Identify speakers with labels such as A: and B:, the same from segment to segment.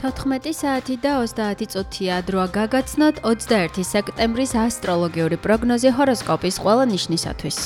A: 14 საათი და 30 წუთია დროა გაგაცნოთ 21 სექტემბრის ასტროლოგიური პროგნოზი ჰოროსკოპის ყველა ნიშნისათვის.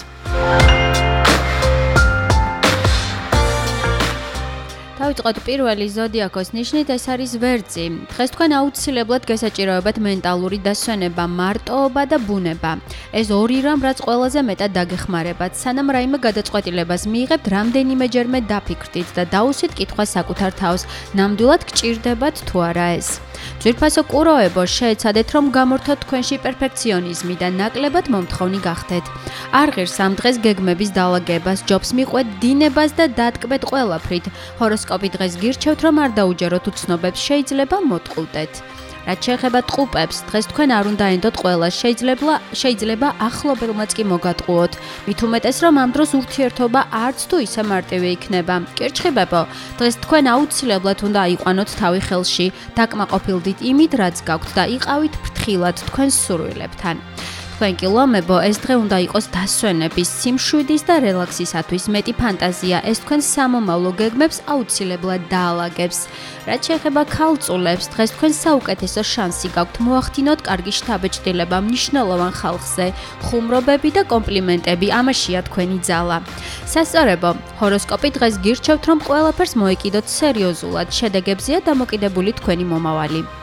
A: დავიწყოთ პირველი ზოდიაქოს ნიშნით, ეს არის ვერძი. დღეს თქვენ აუცილებლად გესაჭიროებათ მენტალური დასვენება, მარტოობა და ბუნება. ეს ორი რამ, რაც ყველაზე მეტად დაგეხმარებათ. სანამ რაიმე გადაწყვეტილებას მიიღებთ, რამდენიმეჯერმე დაფიქრდით და დაუსვით კითხვას საკუთარ თავს, ნამდვილად გჭირდებათ თუ არა ეს. ძვირფასო კუროებო, შეეცადეთ, რომ გამორთოთ თქვენში პერფექციონიზმი და ნაკლებად მომთხოვნი გახდეთ. არ ღირს ამ დღეს გეგმების დალაგებას, ჯობს მიყვეთ დინებას და დატკბეთ ყველაფრით. ჰოროსკოპი დღეს გირჩევთ, რომ არ დაუჯეროთ უცნობებს, შეიძლება მოტყულდეთ. რაც შეეხება ტყუპებს, დღეს თქვენ არ უნდა ენდოთ ყველას, შეიძლება ახლობელმაც კი მოგატყუოთ. მით უმეტეს, რომ ამ დროს ურთიერთობა არც თუ ისე მარტივი იქნება. კირჩხიბებო, დღეს თქვენ აუცილებლად უნდა აიყვანოთ თავი ხელში, დაკმაყოფილდით იმით, რაც გაქვთ და იყავით ფრთხილად თქვენს სურვილებთან. თქვენ კი ლომებო, ეს დღე უნდა იყოს დასვენების, სიმშვიდის და რელაქსისათვის. მეტი ფანტაზია ეს თქვენ სამომავლო გეგმებს აუცილებლად დაალაგებს. რაც შეეხება ქალწულებს, დღეს თქვენ საუკეთესო შანსი გაქვთ მოახდინოთ კარგი შთაბეჭდილება მნიშვნელოვან ხალხზე. ხუმრობები და კომპლიმენტები, ამაშია თქვენი ძალა. სასწორებო, ჰოროსკოპი დღეს გირჩევთ, რომ ყველაფერს მოეკიდოთ სერიოზულად, შედეგებზეა დამოკიდებული თქვენი მომავალი.